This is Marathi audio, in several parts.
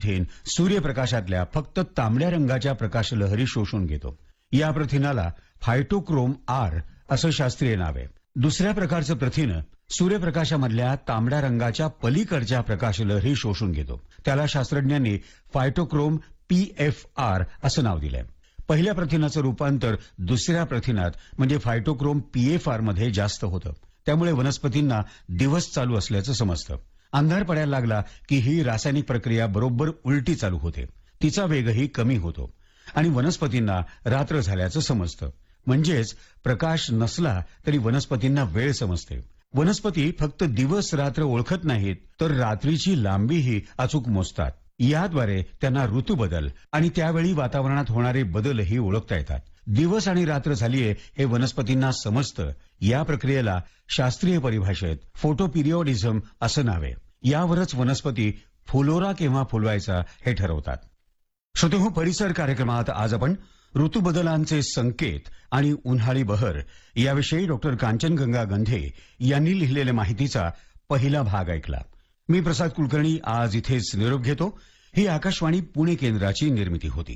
प्रथिन सूर्यप्रकाशातल्या फक्त तांबड्या रंगाच्या प्रकाशलहरी शोषून घेतो. या प्रथिनाला फायटोक्रोम आर असं शास्त्रीय नाव आहे. दुसऱ्या प्रकारचं प्रथिन सूर्यप्रकाशामधल्या तांबड्या रंगाच्या पलीकडच्या प्रकाशलहरी शोषून घेतो. त्याला शास्त्रज्ञांनी फायटोक्रोम PFR असं नाव दिलंय. पहिल्या प्रथिनाचं रूपांतर दुसऱ्या प्रथिनात म्हणजे फायटोक्रोम PFR मध्ये जास्त होतं. त्यामुळे वनस्पतींना दिवस चालू असल्याचं समजतं. अंधार पडायला लागला की ही रासायनिक प्रक्रिया बरोबर उलटी चालू होते. तिचा वेगही कमी होतो आणि वनस्पतींना रात्र झाल्याचं समजतं. म्हणजेच प्रकाश नसला तरी वनस्पतींना वेळ समजते. वनस्पती फक्त दिवस रात्र ओळखत नाहीत तर रात्रीची लांबीही अचूक मोजतात. याद्वारे त्यांना ऋतूबदल आणि त्यावेळी वातावरणात होणारे बदलही ओळखता येतात. दिवस आणि रात्र झालीये हे वनस्पतींना समजतं. या प्रक्रियेला शास्त्रीय परिभाषेत फोटोपिरिओडिझम असं नाव आहे. यावरच वनस्पती फुलोरा केव्हा फुलवायचा हे ठरवतात. श्रोतेहो, परिसर कार्यक्रमात आज आपण ऋतुबदलांचे संकेत आणि उन्हाळी बहर याविषयी डॉक्टर कांचनगंगा गंधे यांनी लिहिलेल्या माहितीचा पहिला भाग ऐकला. मी प्रसाद कुलकर्णी आज इथेच निरोप घेतो. ही आकाशवाणी पुणे केंद्राची निर्मिती होती.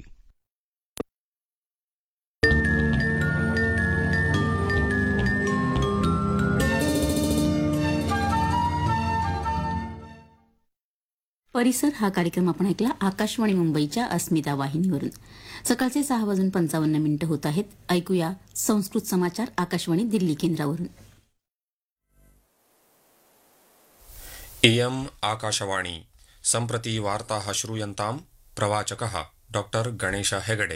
परिसर हा कार्यक्रम आपण ऐकला आकाशवाणी मुंबईच्या अस्मिता वाहिनीवरून. सकाळचे 6:55 होत आहेत. ऐकूया संस्कृत समाचार आकाशवाणी दिल्ली केंद्रावरून. इयम् आकाशवाणी. सम्प्रति वार्ताः श्रूयन्ताम्. प्रवाचकः डॉक्टर गणेश हेगडे.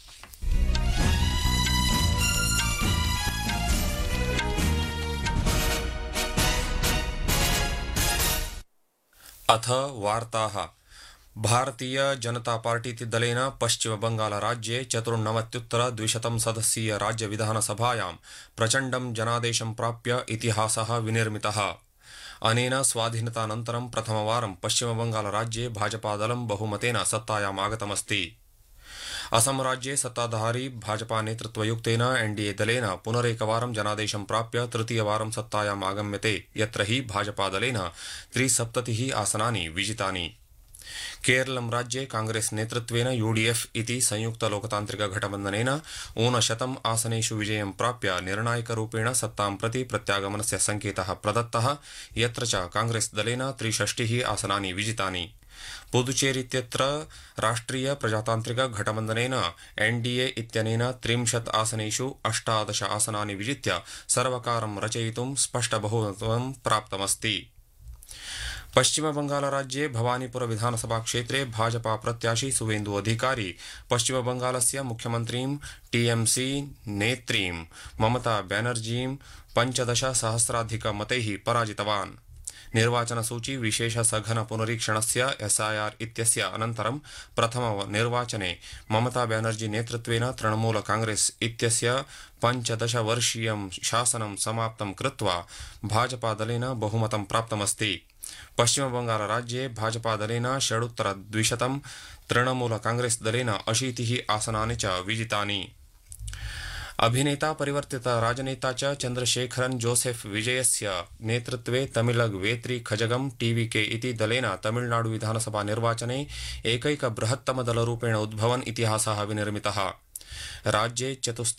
अथ वार्ताः. भारतीय जनता पार्टी दलेन पश्चिम बंगाल राज्ये 94,200 सदस्यीय राज्य विधानसभायां प्रचण्डं जनादेशं प्राप्य इतिहासः विनिर्मितः. अनेन स्वाधीनतानन्तरं प्रथमवारं पश्चिम बंगाल राज्ये भाजपादलं बहुमतेन सत्तायाम् आगतमस्ति. असम राज्ये सत्ताधारी भाजपा नेतृत्वयुक्तेन एनडीए दलेन पुनरेकवारं जनादेशं प्राप्य तृतीयवारं सत्तायाम् आगम्यते, यत्र हि भाजपादलेन 73 आसनानि विजितानि. केरलं राज्ये कांग्रेस नेतृत्वेन यूडीएफ इति संयुक्त लोकतान्त्रिक घटबन्धनेन 59 आसनेषु विजयं प्राप्य निर्णायकरूपेण सत्तां प्रति प्रत्यागमनस्य संकेतः प्रदत्तः, यत्र च कांग्रेस दलेन 63 आसनानि विजितानि. पुदुचेरी इत्यत्र राष्ट्रिय प्रजातान्त्रिक घटबन्धनेन एनडीए इत्यनेन 30 आसनेषु 18 आसनानि विजित्य सर्वकारं रचयितुं स्पष्टबहुमतं प्राप्तमस्ति. पश्चिम बंगाल राज्ये भवानीपुर विधानसभा क्षेत्रे भाजपा प्रत्याशी सुवेन्दु अधिकारी पश्चिम बंगालस्य मुख्यमन्त्रीं टीएमसी नेत्रीं ममता बैनर्जीं 15,000 मतैः पराजितवान्. निर्वाचनसूची विशेष सघन पुनरीक्षणस्य SIR इत्यस्य अनन्तरं प्रथम निर्वाचने ममता बैनर्जी नेतृत्वेन तृणमूल कांग्रेस इत्यस्य 15 वर्षीयं शासनं समाप्तं कृत्वा भाजपादलेन बहुमतं प्राप्तमस्ति. पश्चिम बंगाल राज्ये भाजपादलेन 6,200, तृणमूल कांग्रेस दलेन 80 आसनानि च विजितानि. अभिनेता परिवर्तित राजनेता च चंद्रशेखरन जोसेफ विजयस्य नेतृत्वे तमिलग वेत्री खजगम TVK इति दलेन तमिलनाडु विधानसभा निर्वाचने एकैक बृहत्तम दलरूपेण उद्भवन् इतिहासः विनिर्मितः. राज्ये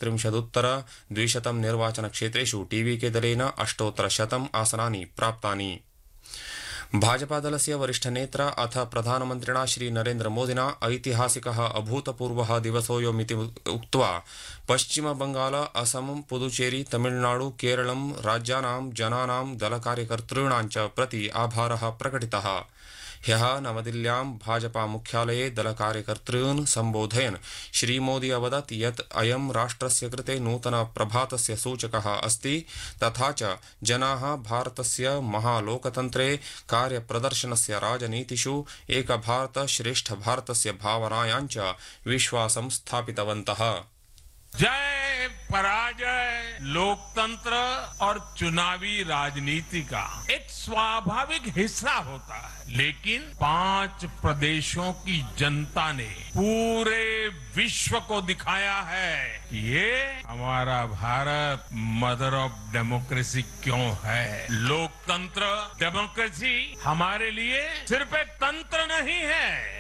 34,200 निर्वाचनक्षेत्रेषु TVK दलेन 800 आसनानि प्राप्तानि. भाजपादलस्य वरिष्ठनेत्र अथ प्रधानमन्त्रिणा श्री नरेन्द्र मोदिना ऐतिहासिकः अभूतपूर्वः दिवसोऽयमिति उक्त्वा पश्चिम बंगाल, असम, पुदुचेरी, तमिलनाडु, केरलं राज्यानां जनानां दलकार्यकर्तॄणां च प्रति आभारः प्रकटितः. ह्यः नवदिल्ल्यां भाजपा मुख्यालये दलकार्यकर्तॄन् सम्बोधयन् श्रीमोदी अवदत् यत् अयं राष्ट्रस्य कृते नूतन प्रभातस्य सूचकः अस्ति, तथा च जनाः भारतस्य महालोकतन्त्रे कार्यप्रदर्शनस्य राजनीतिषु एक भारत श्रेष्ठ भारतस्य भावनायां च विश्वासं स्थापितवन्तः. जय पराजय लोकतंत्र और चुनावी राजनीति का एक स्वाभाविक हिस्सा होता है, लेकिन 5 प्रदेशों की जनता ने पूरे विश्व को दिखाया है कि ये हमारा भारत मदर ऑफ डेमोक्रेसी क्यों है. लोकतंत्र डेमोक्रेसी हमारे लिए सिर्फ एक तंत्र नहीं है,